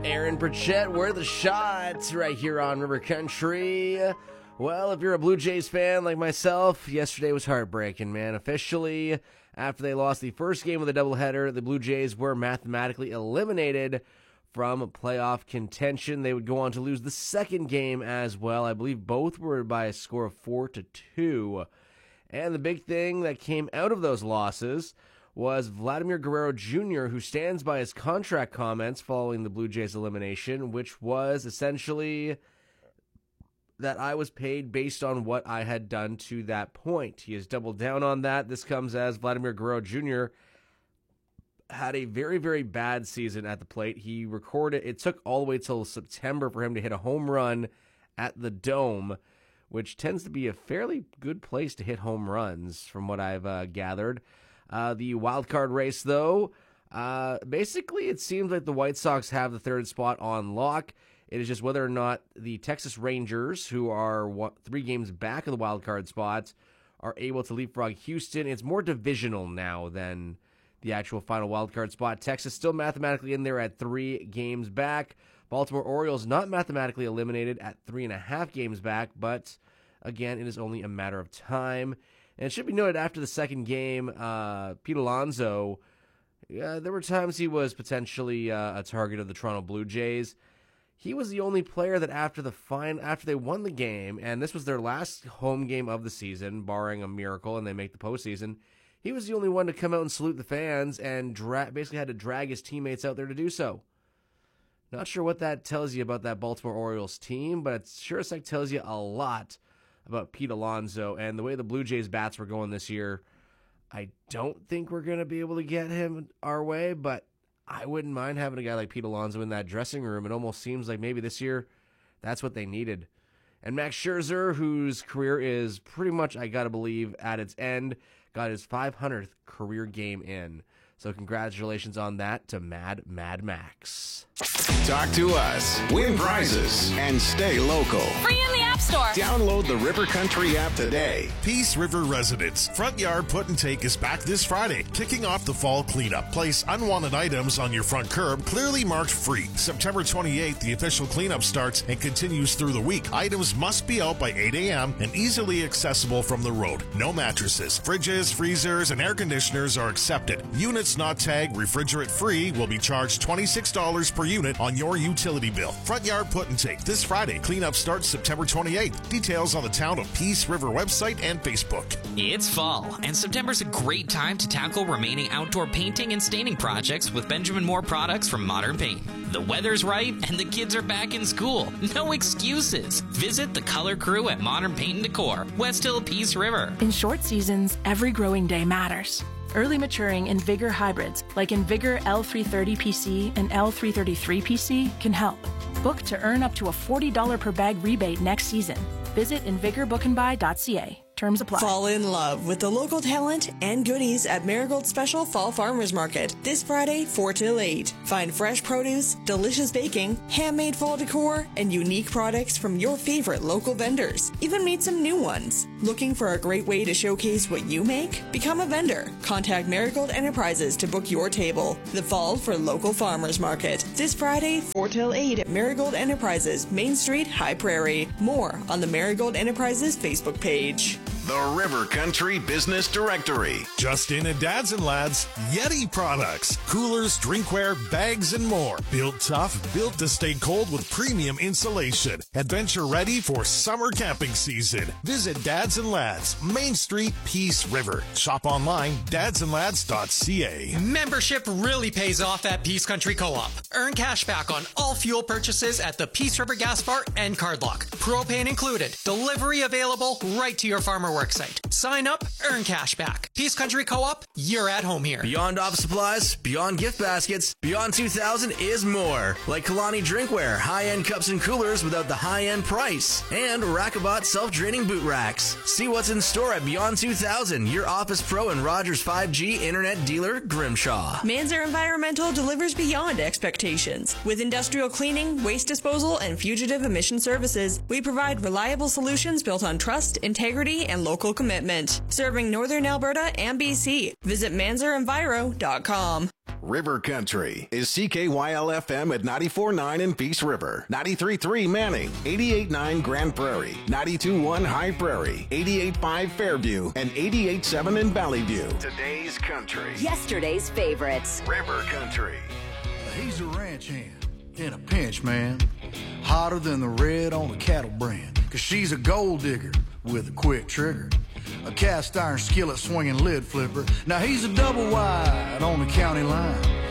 Aaron Burchett, where the shots right here on River Country. Well, if you're a Blue Jays fan like myself, yesterday was heartbreaking, man. Officially, after they lost the first game of the doubleheader, the Blue Jays were mathematically eliminated from playoff contention. They would go on to lose the second game as well. I believe both were by a score of 4-2. And the big thing that came out of those losses was Vladimir Guerrero Jr., who stands by his contract comments following the Blue Jays elimination, which was essentially that I was paid based on what I had done to that point. He has doubled down on that. This comes as Vladimir Guerrero Jr. had a very, very bad season at the plate. He recorded, it took all the way till September for him to hit a home run at the Dome, which tends to be a fairly good place to hit home runs from what I've gathered. The wild card race, though, basically it seems like the White Sox have the third spot on lock. It is just whether or not the Texas Rangers, who are 3 games back of the wild card spot, are able to leapfrog Houston. It's more divisional now than the actual final wild card spot. Texas still mathematically in there at 3 games back. Baltimore Orioles not mathematically eliminated at 3.5 games back, but again, it is only a matter of time. And it should be noted after the second game, Pete Alonso, there were times he was potentially a target of the Toronto Blue Jays. He was the only player that after they won the game, and this was their last home game of the season, barring a miracle and they make the postseason, he was the only one to come out and salute the fans and basically had to drag his teammates out there to do so. Not sure what that tells you about that Baltimore Orioles team, but it sure as heck tells you a lot about Pete Alonso and the way the Blue Jays bats were going this year. I don't think we're going to be able to get him our way, but I wouldn't mind having a guy like Pete Alonso in that dressing room. It almost seems like maybe this year that's what they needed. And Max Scherzer, whose career is pretty much, I got to believe, at its end, got his 500th career game in. So congratulations on that to Mad Max. Talk to us, win prizes, and stay local. Free in the App Store. Download the River Country app today. Peace River residents, Front Yard Put and Take is back this Friday, kicking off the fall cleanup. Place unwanted items on your front curb, clearly marked free. September 28th, the official cleanup starts and continues through the week. Items must be out by 8 a.m. and easily accessible from the road. No mattresses, fridges, freezers, and air conditioners are accepted. Units not tagged refrigerant free will be charged $26 per unit on your utility bill. Front Yard Put and Take this Friday. Cleanup starts September 28th. Details on the Town of Peace River website and Facebook. It's fall, and September's a great time to tackle remaining outdoor painting and staining projects with Benjamin Moore products from Modern Paint. The weather's right, and the kids are back in school. No excuses. Visit the color crew at Modern Paint and Decor, West Hill, Peace River. In short seasons, every growing day matters. Early maturing InVigor hybrids like InVigor L330 PC and L333 PC can help. Book to earn up to a $40 per bag rebate next season. Visit invigorbookandbuy.ca. Terms apply. Fall in love with the local talent and goodies at Marigold Special Fall Farmers Market this Friday 4 till 8. Find fresh produce, delicious baking, handmade fall decor, and unique products from your favorite local vendors. Even meet some new ones. Looking for a great way to showcase what you make? Become a vendor. Contact Marigold Enterprises to book your table. The Fall for Local Farmers Market this Friday 4 till 8 at Marigold Enterprises, Main Street, High Prairie. More on the Marigold Enterprises Facebook page. The River Country Business Directory. Just in at Dads and Lads, Yeti products, coolers, drinkware, bags, and more. Built tough, built to stay cold with premium insulation. Adventure ready for summer camping season. Visit Dads and Lads, Main Street, Peace River. Shop online, dadsandlads.ca. Membership really pays off at Peace Country Co-op. Earn cash back on all fuel purchases at the Peace River Gas Bar and Cardlock. Propane included. Delivery available right to your farmer worksite. Sign up, earn cash back. Peace Country Co-op, you're at home here. Beyond office supplies, beyond gift baskets, Beyond 2000 is more. Like Kalani Drinkware, high-end cups and coolers without the high-end price. And Rackabat self-draining boot racks. See what's in store at Beyond 2000, your Office Pro and Rogers 5G internet dealer, Grimshaw. Manzer Environmental delivers beyond expectations. With industrial cleaning, waste disposal, and fugitive emission services, we provide reliable solutions built on trust, integrity, and local commitment. Serving Northern Alberta and BC. Visit manzerenviro.com. River Country is CKYL-FM at 94.9 in Peace River, 93.3 Manning, 88.9 Grand Prairie, 92.1 High Prairie, 88.5 Fairview, and 88.7 in Valley View. Today's country. Yesterday's favorites. River Country. He's a ranch hand in a pinch, man. Hotter than the red on a cattle brand. 'Cause she's a gold digger with a quick trigger. A cast iron skillet swinging lid flipper. Now he's a double wide on the county line.